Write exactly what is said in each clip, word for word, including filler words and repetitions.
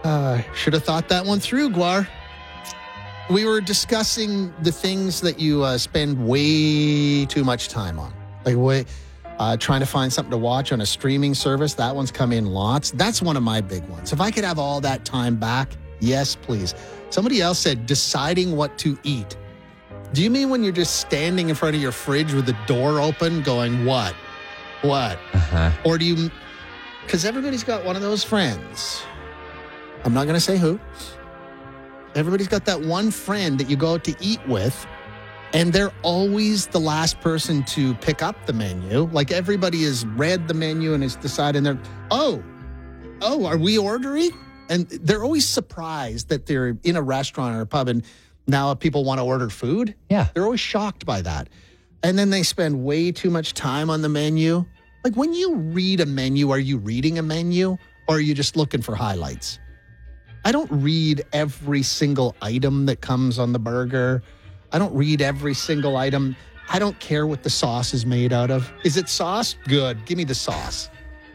Uh, should have thought that one through, Guar. We were discussing the things that you uh, spend way too much time on. Like way, uh, trying to find something to watch on a streaming service. That one's come in lots. That's one of my big ones. If I could have all that time back, yes, please. Somebody else said deciding what to eat. Do you mean when you're just standing in front of your fridge with the door open going, what? What? Uh-huh. Or do you... Because everybody's got one of those friends. I'm not going to say who. Everybody's got that one friend that you go out to eat with, and they're always the last person to pick up the menu. Like everybody has read the menu and is deciding they're, oh, oh, are we ordering? And they're always surprised that they're in a restaurant or a pub and now people want to order food. Yeah. They're always shocked by that. And then they spend way too much time on the menu. Like when you read a menu, are you reading a menu or are you just looking for highlights? I don't read every single item that comes on the burger. I don't read every single item. I don't care what the sauce is made out of. Is it sauce? Good. Give me the sauce.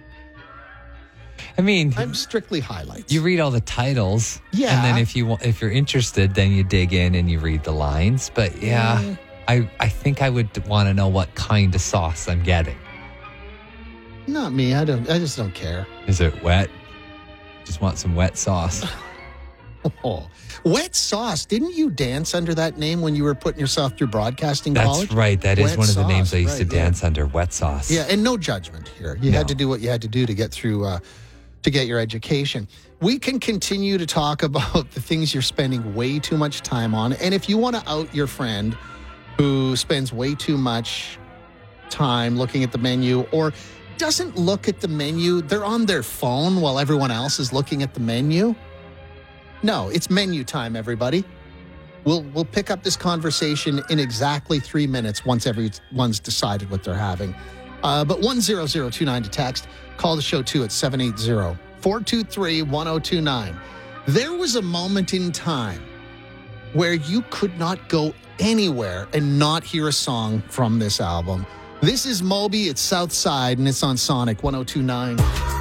I mean, I'm strictly highlights. you read all the titles. Yeah. And then if you want, if you're interested, then you dig in and you read the lines. But yeah, Mm. I, I think I would want to know what kind of sauce I'm getting. Not me. I don't. I just don't care. Is it wet? Just want some wet sauce. Oh, wet sauce. Didn't you dance under that name when you were putting yourself through broadcasting That's college? right. That is Wet one of the names sauce, I used to right, yeah. dance under, wet sauce. Yeah, and no judgment here. You No. had to do what you had to do to get through, uh, to get your education. We can continue to talk about the things you're spending way too much time on. And if you want to out your friend who spends way too much time looking at the menu or doesn't look at the menu, they're on their phone while everyone else is looking at the menu. No, it's menu time, everybody. We'll we'll pick up this conversation in exactly three minutes once everyone's decided what they're having. Uh, but one zero zero two nine to text. Call the show too at seven eight zero, four two three, one zero two nine. There was a moment in time where you could not go anywhere and not hear a song from this album. This is Moby, it's Southside, and it's on Sonic one oh two nine.